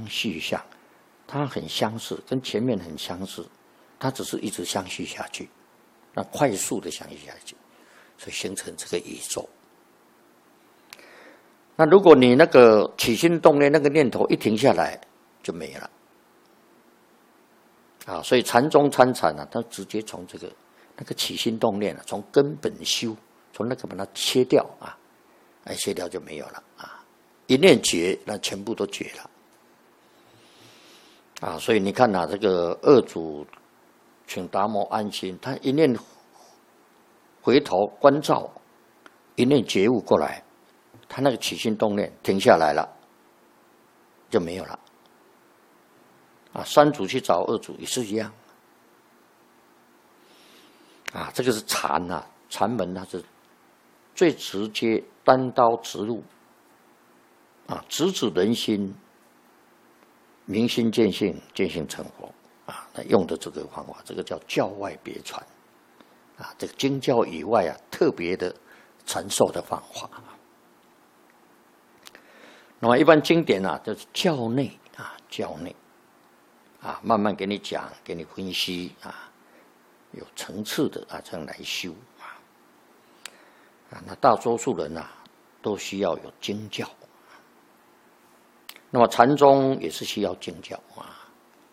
续相，它很相似，跟前面很相似，它只是一直相续下去，那快速的相续下去，所以形成这个宇宙。那如果你那个起心动念那个念头一停下来，就没了。啊，所以禅宗参禅啊，它直接从这个那个起心动念啊，从根本修，从那个把它切掉啊，切掉就没有了啊。一念绝，那全部都绝了。啊，所以你看啊，这个二祖请达摩安心，他一念回头关照，一念觉悟过来，他那个起心动念停下来了，就没有了。啊，三祖去找二祖也是一样。啊，这个是禅啊，禅门它是最直接单刀直入，啊，直指人心，明心见性，见性成佛啊。他用的这个方法，这个叫教外别传啊，这个经教以外啊，特别的传授的方法。那么一般经典啊，就是教内啊，教内啊，慢慢给你讲，给你分析啊，有层次的啊，这样来修啊。那大多数人啊，都需要有经教。那么禅宗也是需要经教啊。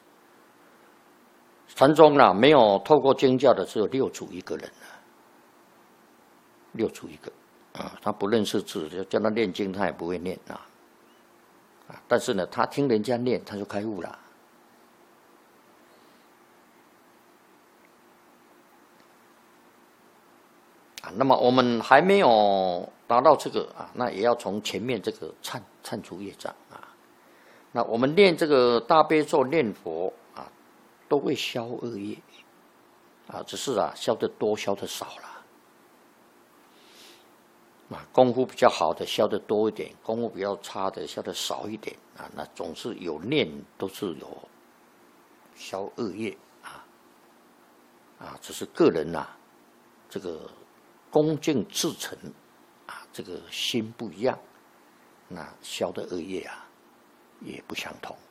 禅宗啊，没有透过经教的只有六祖一个人啊，六祖一个啊，他不认识字，就叫他念经，他也不会念啊。但是呢，他听人家念，他就开悟了。那么我们还没有达到这个啊，那也要从前面这个忏除业障啊。那我们念这个大悲咒念佛啊，都会消恶业啊，只是啊消得多消得少了。啊，功夫比较好的消得多一点，功夫比较差的消得少一点啊。那总是有念，都是有消恶业啊，只是个人啊，这个恭敬至诚啊，这个心不一样，那消的恶业啊也不相同。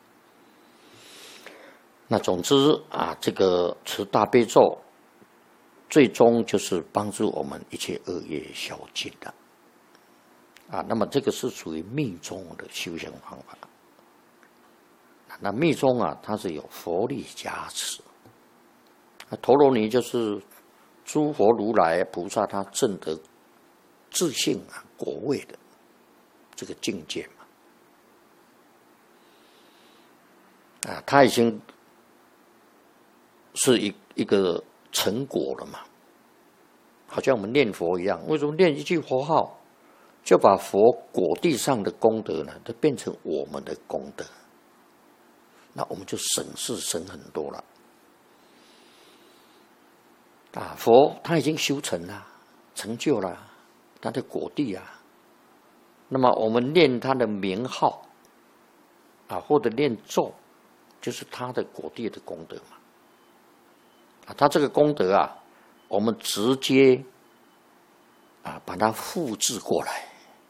那总之啊，这个持大悲咒，最终就是帮助我们一切恶业消尽的啊。那么这个是属于密宗的修行方法。那密宗啊，它是有佛力加持。陀罗尼就是诸佛如来菩萨他证得自性啊果位的这个境界嘛。啊，他已经是一个成果了嘛，好像我们念佛一样，为什么念一句佛号，就把佛果地上的功德呢，都变成我们的功德，那我们就省事省很多了。啊，佛他已经修成了，成就了他的果地啊。那么我们念他的名号啊，或者念咒，就是他的果地的功德嘛。啊，他这个功德啊，我们直接啊把它复制过来，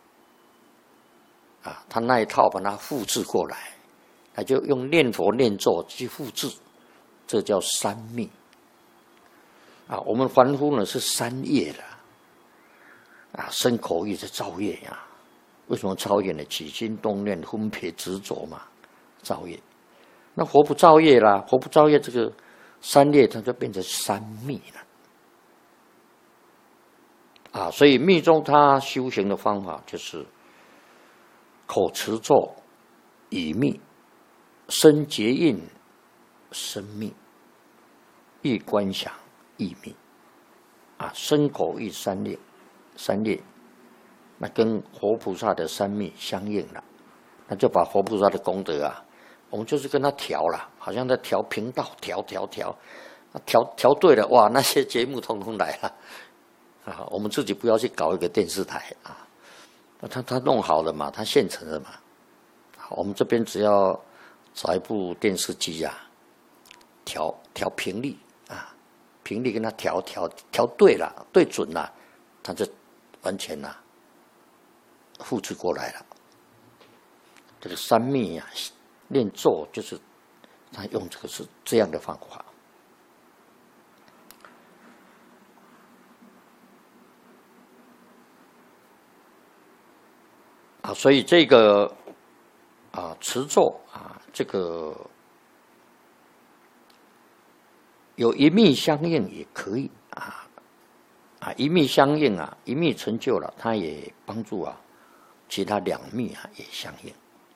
啊，他那一套把它复制过来，那就用念佛念咒去复制，这叫三密。啊，我们凡夫呢是三业的，啊，身口意是造业呀。为什么造业呢？起心动念、分别执着嘛，造业。那佛不造业啦，佛不造业，这个三业它就变成三密了。啊，所以密宗它修行的方法就是口持咒以密，身结印身密，意观想意密，啊，身口意三业，那跟佛菩萨的三密相应了，那就把佛菩萨的功德啊，我们就是跟他调了，好像在调频道，调对了，哇，那些节目通通来了，啊，我们自己不要去搞一个电视台啊，他弄好了嘛，他现成的嘛，我们这边只要找一部电视机啊，调频率。频率跟他调对了，对准了，他就完全复制过来了。这个三密啊， 念咒就是他用这个是这样的方法。所以这个持咒这个有一密相应也可以一密相应一密成就了，它也帮助其他两密也相应。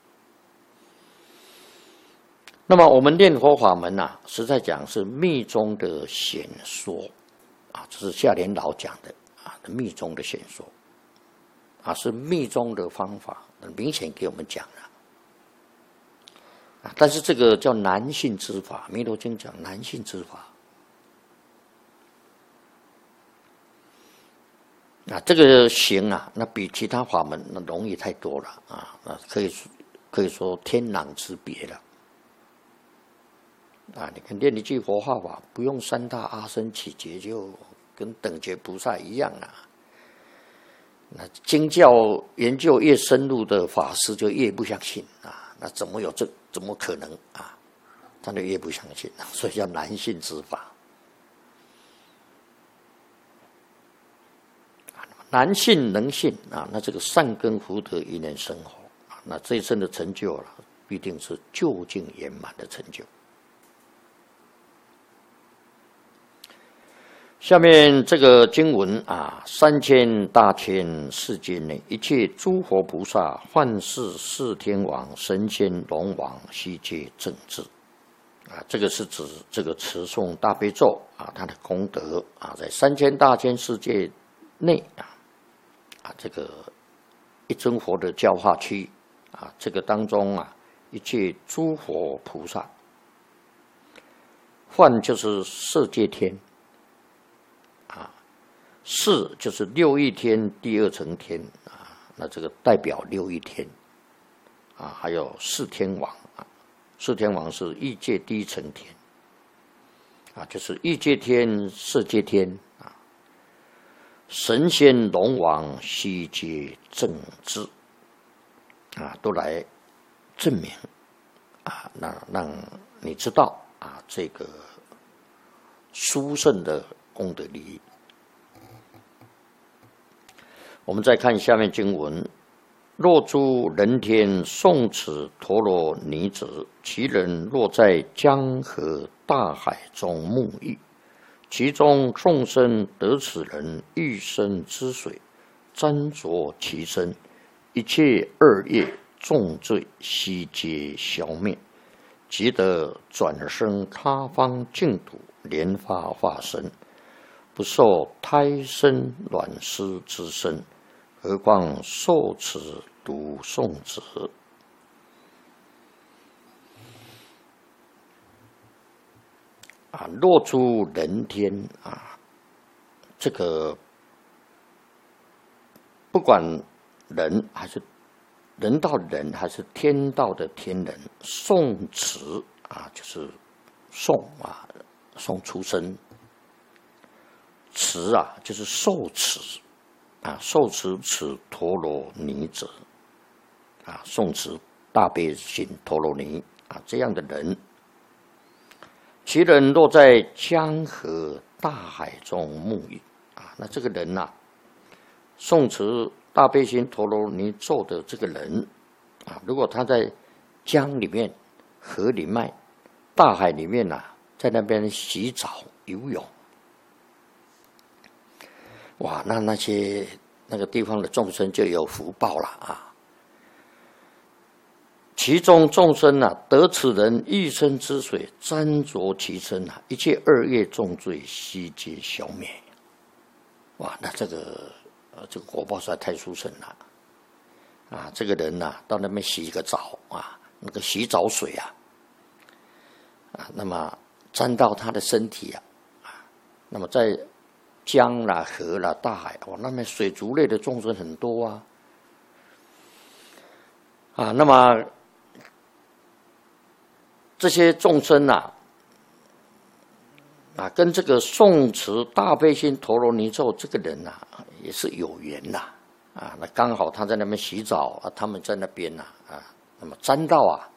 那么我们念佛法门实在讲是密宗的显说这是夏莲老讲的密宗的显说是密宗的方法，很明显给我们讲了但是这个叫难信之法，弥陀经讲难信之法这个行那比其他法门那容易太多了那可以说天壤之别了你看念一句佛号法，不用三大阿僧祇劫，就跟等觉菩萨一样那经教研究越深入的法师就越不相信那怎么可能他就越不相信所以叫难信之法。难信能信那这个善根福德一念生活那这一生的成就必定是究竟圆满的成就。下面这个经文3000大千世界内一切诸佛菩萨、幻视、四天王、神仙、龙王悉皆正知这个是指这个持诵大悲咒它的功德在3000大千世界内这个一尊佛的教化区这个当中一切诸佛菩萨，幻就是色界天四就是六欲天第二层天那这个代表六欲天还有四天王四天王是欲界第一层天就是欲界天、色界天神仙、龙王悉皆正知都来证明那让你知道这个殊胜的功德利益。我们再看下面经文：若诸人天诵此陀罗尼者，其人若在江河大海中沐浴，其中众生得此人一生之水，沾着其身，一切恶业重罪悉皆消灭，即得转生他方净土，莲花化身，不受胎生卵湿之身，何况受持读诵者。若诸人天这个不管人还是人道人还是天道的天人，诵持就是诵诵出生，持就是受持受持此陀罗尼者诵持大悲心陀罗尼这样的人，其人若在江河大海中沐浴那这个人诵持大悲心陀罗尼咒的这个人如果他在江里面、河里面、大海里面在那边洗澡游泳，哇，那个地方的众生就有福报了其中众生得此人一生之水，沾着其身一切恶业重罪悉皆消灭。哇，那这个果报实在太殊胜了这个人到那边洗一个澡那个洗澡水那么沾到他的身体那么在江啦、河啦、大海那边水族类的众生很多那么这些众生跟这个诵持大悲心陀罗尼咒这个人也是有缘那刚好他在那边洗澡他们在那边那么沾到